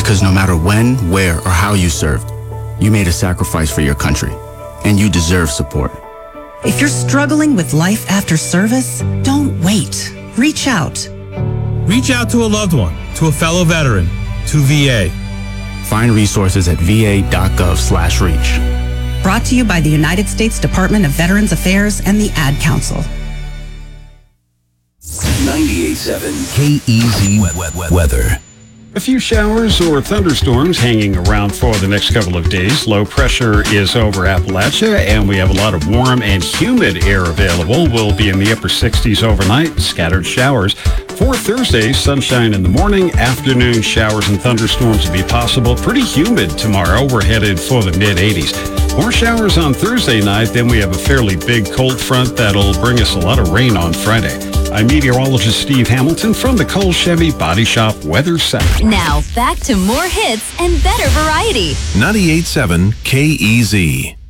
Because no matter when, where, or how you served, you made a sacrifice for your country, and you deserve support. If you're struggling with life after service, don't wait. Reach out. Reach out to a loved one, to a fellow veteran, to VA. Find resources at va.gov/reach. Brought to you by the United States Department of Veterans Affairs and the Ad Council. 98.7 KEZ weather. A few showers or thunderstorms hanging around for the next couple of days. Low pressure is over Appalachia, and we have a lot of warm and humid air available. We'll be in the upper 60s overnight, scattered showers. For Thursday, sunshine in the morning, afternoon showers and thunderstorms will be possible. Pretty humid tomorrow. We're headed for the mid-80s. More showers on Thursday night, then we have a fairly big cold front that'll bring us a lot of rain on Friday. I'm meteorologist Steve Hamilton from the Cole Chevy Body Shop Weather Center. Now, back to more hits and better variety. 98.7 KEZ.